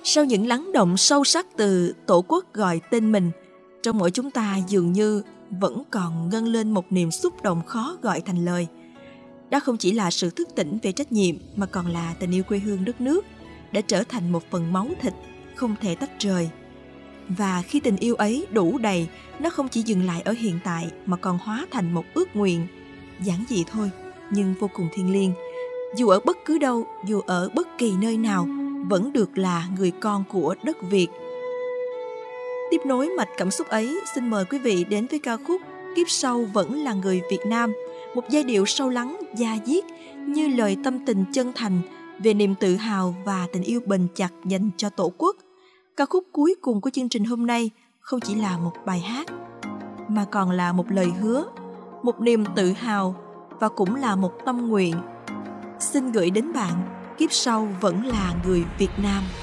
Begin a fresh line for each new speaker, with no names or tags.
Sau những lắng động sâu sắc từ Tổ quốc gọi tên mình, trong mỗi chúng ta dường như vẫn còn ngân lên một niềm xúc động khó gọi thành lời. Đó không chỉ là sự thức tỉnh về trách nhiệm mà còn là tình yêu quê hương đất nước đã trở thành một phần máu thịt không thể tách rời. Và khi tình yêu ấy đủ đầy, nó không chỉ dừng lại ở hiện tại mà còn hóa thành một ước nguyện giản dị thôi nhưng vô cùng thiêng liêng. Dù ở bất cứ đâu, dù ở bất kỳ nơi nào, vẫn được là người con của đất Việt. Tiếp nối mạch cảm xúc ấy, xin mời quý vị đến với ca khúc Kiếp Sau Vẫn Là Người Việt Nam, một giai điệu sâu lắng, da diết như lời tâm tình chân thành về niềm tự hào và tình yêu bền chặt dành cho Tổ quốc. Ca khúc cuối cùng của chương trình hôm nay không chỉ là một bài hát, mà còn là một lời hứa, một niềm tự hào và cũng là một tâm nguyện. Xin gửi đến bạn, kiếp sau vẫn là người Việt Nam.